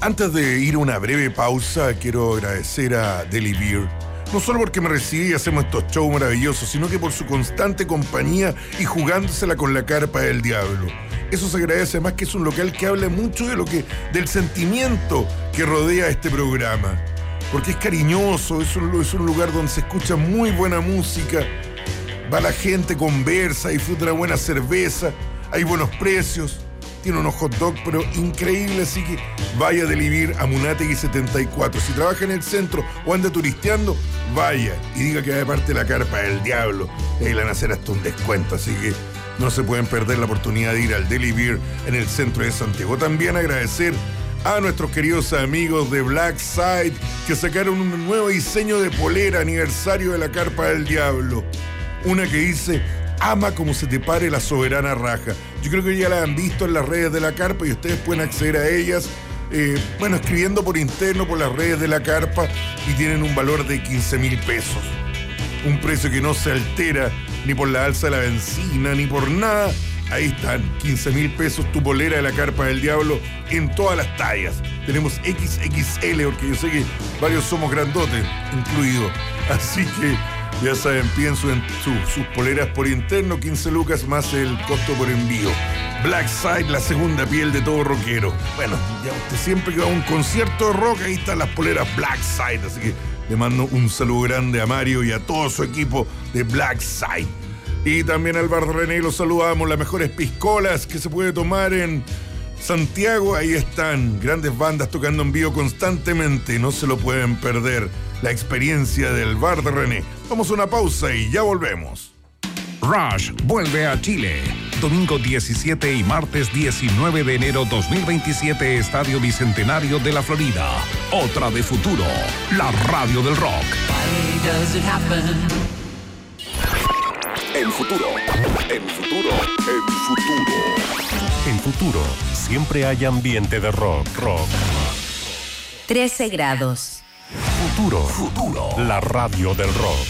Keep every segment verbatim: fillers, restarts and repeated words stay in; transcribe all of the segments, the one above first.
Antes de ir a una breve pausa, quiero agradecer a Deli Beer, no solo porque me recibí y hacemos estos shows maravillosos, sino que por su constante compañía y jugándosela con la carpa del diablo. Eso se agradece, además que es un local que habla mucho de lo que, del sentimiento que rodea este programa. Porque es cariñoso, es un, es un lugar donde se escucha muy buena música, va la gente, conversa, disfruta una buena cerveza, hay buenos precios, tiene unos hot dogs, pero increíble, así que vaya a Delivir a Munátegui setenta y cuatro. Si trabaja en el centro o anda turisteando, vaya y diga que va de parte de la carpa del diablo. Y ahí le van a hacer hasta un descuento, así que no se pueden perder la oportunidad de ir al Delivir en el centro de Santiago. También agradecer a nuestros queridos amigos de Black Side que sacaron un nuevo diseño de polera aniversario de la carpa del diablo. Una que dice: ama como se te pare la soberana raja. Yo creo que ya la han visto en las redes de la carpa y ustedes pueden acceder a ellas, eh, bueno, escribiendo por interno por las redes de la carpa, y tienen un valor de quince mil pesos. Un precio que no se altera ni por la alza de la benzina, ni por nada. Ahí están, quince mil pesos tu polera de la carpa del diablo en todas las tallas. Tenemos equis equis ele, porque yo sé que varios somos grandotes, incluido. Así que ya saben, pienso en su, sus poleras por interno, quince lucas más el costo por envío. Black Side, la segunda piel de todo rockero. Bueno, ya usted siempre que va a un concierto de rock, ahí están las poleras Black Side. Así que le mando un saludo grande a Mario y a todo su equipo de Black Side. Y también al Bar René los saludamos, las mejores piscolas que se puede tomar en Santiago. Ahí están, grandes bandas tocando en vivo constantemente, no se lo pueden perder. La experiencia del Bar de René. Vamos a una pausa y ya volvemos. Rush vuelve a Chile. Domingo diecisiete y martes diecinueve de enero dos mil veintisiete, Estadio Bicentenario de la Florida. Otra de Futuro, la radio del rock. Why does it happen? El futuro, el futuro, el futuro. El futuro, siempre hay ambiente de rock, rock. trece grados. Futuro, futuro, la radio del rock.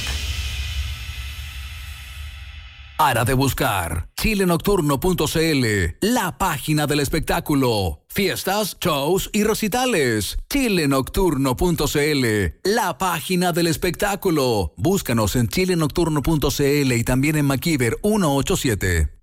Para de buscar chile nocturno punto c l, la página del espectáculo. Fiestas, shows y recitales. chile nocturno punto c l, la página del espectáculo. Búscanos en chile nocturno punto c l y también en MacGyver ciento ochenta y siete.